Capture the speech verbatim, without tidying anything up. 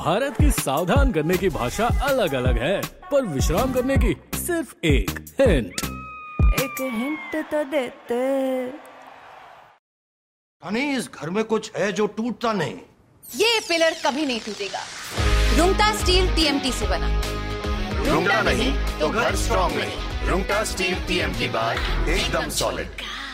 भारत की सावधान करने की भाषा अलग अलग है, पर विश्राम करने की सिर्फ एक हिंट। एक हिंट तो देते। हनी, इस घर में कुछ है जो टूटता नहीं। ये पिलर कभी नहीं टूटेगा। रुंगटा स्टील टीएमटी से बना। रुंगटा नहीं तो घर स्ट्रॉन्ग नहीं। रुंगटा स्टील टीएमटी बार एकदम सॉलिड।